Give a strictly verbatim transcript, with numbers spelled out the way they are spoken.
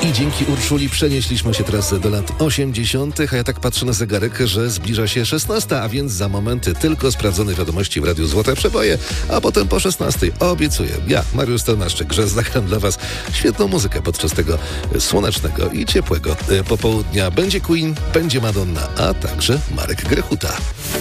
I dzięki Urszuli przenieśliśmy się teraz do lat osiemdziesiątych, a ja tak patrzę na zegarek, że zbliża się szesnasta, a więc za momenty tylko sprawdzone wiadomości w Radiu Złote Przeboje, a potem po szesnastej obiecuję, ja, Mariusz Stelmaszczyk, że zagram dla Was świetną muzykę podczas tego słonecznego i ciepłego popołudnia. Będzie Queen, będzie Madonna, a także Marek Grechuta.